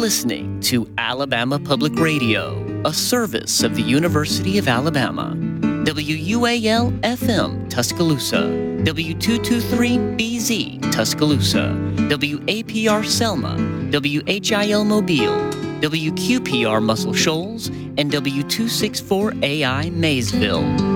listening to Alabama Public Radio, a service of the University of Alabama. WUAL-FM Tuscaloosa, W223BZ Tuscaloosa, WAPR Selma, WHIL Mobile, WQPR Muscle Shoals, and W264AI Maysville.